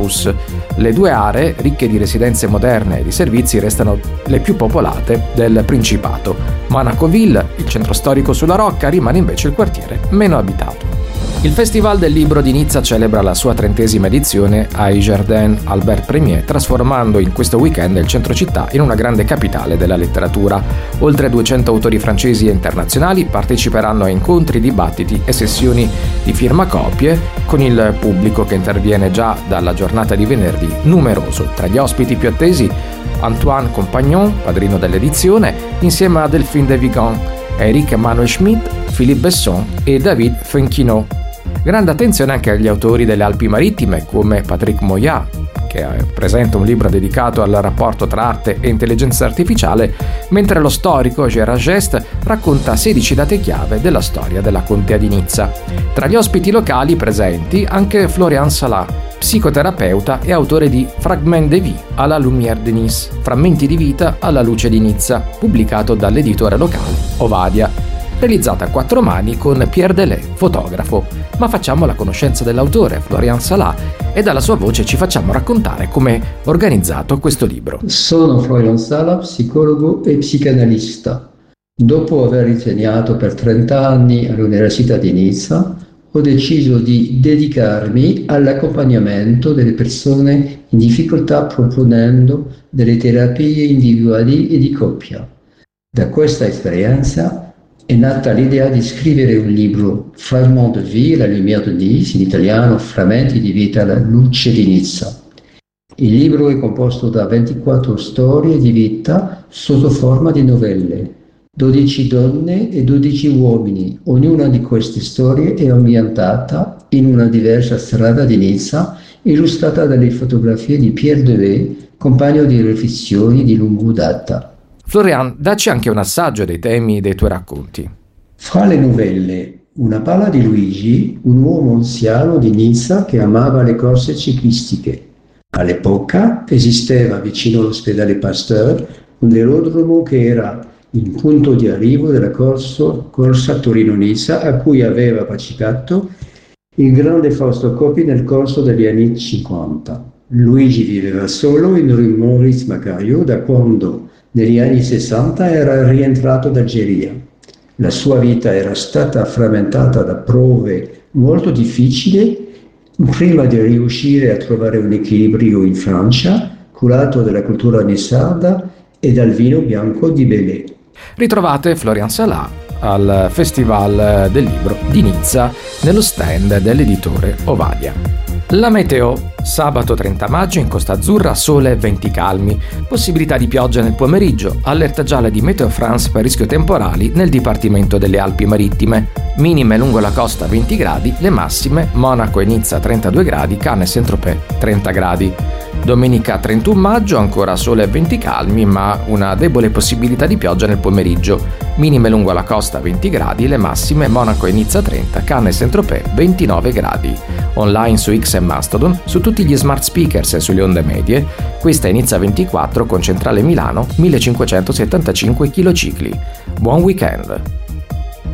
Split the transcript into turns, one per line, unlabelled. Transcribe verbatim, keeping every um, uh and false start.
Taurus. Le due aree, ricche di residenze moderne e di servizi, restano le più popolate del Principato. Monacoville, il centro storico sulla rocca, rimane invece il quartiere meno abitato. Il Festival del Libro di Nizza celebra la sua trentesima edizione ai Jardin Albert Premier, trasformando in questo weekend il centro città in una grande capitale della letteratura. Oltre duecento autori francesi e internazionali parteciperanno a incontri, dibattiti e sessioni di firmacopie, con il pubblico che interviene già dalla giornata di venerdì numeroso. Tra gli ospiti più attesi, Antoine Compagnon, padrino dell'edizione, insieme a Delphine de Vigan, Eric Emmanuel Schmitt, Philippe Besson e David Fenquinot. Grande attenzione anche agli autori delle Alpi Marittime come Patrick Moyat, che presenta un libro dedicato al rapporto tra arte e intelligenza artificiale, mentre lo storico Gérard Gest racconta sedici date chiave della storia della contea di Nizza. Tra gli ospiti locali presenti anche Florian Salah, psicoterapeuta e autore di Fragment de vie à la lumière de Nice, frammenti di vita alla luce di Nizza, pubblicato dall'editore locale Ovadia, realizzata a quattro mani con Pierre Delay, fotografo. Ma facciamo la conoscenza dell'autore, Florian Salah, e dalla sua voce ci facciamo raccontare come è organizzato questo libro.
Sono Florian Salah, psicologo e psicanalista. Dopo aver insegnato per trenta anni all'Università di Nizza, ho deciso di dedicarmi all'accompagnamento delle persone in difficoltà proponendo delle terapie individuali e di coppia. Da questa esperienza è nata l'idea di scrivere un libro, Fragment de vie, la lumière de Nice, in italiano Frammenti di vita alla luce di Nizza. Il libro è composto da ventiquattro storie di vita sotto forma di novelle, dodici donne e dodici uomini. Ognuna di queste storie è ambientata in una diversa strada di Nizza, illustrata dalle fotografie di Pierre Delay, compagno di riflessioni di lunga data.
Florian, dacci anche un assaggio dei temi dei tuoi racconti.
Fra le novelle, una parla di Luigi, un uomo anziano di Nizza che amava le corse ciclistiche. All'epoca esisteva vicino all'ospedale Pasteur un velodromo che era il punto di arrivo della corso, corsa Torino-Nizza, a cui aveva partecipato il grande Fausto Coppi nel corso degli anni cinquanta. Luigi viveva solo in Rue Maurice Macario da quando negli anni sessanta era rientrato d'Algeria. La sua vita era stata frammentata da prove molto difficili prima di riuscire a trovare un equilibrio in Francia, curato dalla cultura nizzarda e dal vino bianco di Belay.
Ritrovate Florian Salah al Festival del Libro di Nizza nello stand dell'editore Ovadia. La meteo: sabato trenta maggio in Costa Azzurra, sole e venti calmi, possibilità di pioggia nel pomeriggio, allerta gialla di Meteo France per rischio temporali nel Dipartimento delle Alpi Marittime, minime lungo la costa venti gradi, le massime Monaco e Nizza trentadue gradi, Cannes e Saint-Tropez trenta gradi. Domenica trentuno maggio, ancora sole e venti calmi, ma una debole possibilità di pioggia nel pomeriggio. Minime lungo la costa venti gradi, le massime Monaco e Nizza trenta, Cannes e Saint-Tropez ventinove gradi. Online su X e Mastodon, su tutti gli smart speakers e sulle onde medie. Questa è Nizza ventiquattro con centrale Milano millecinquecentosettantacinque km. Buon weekend!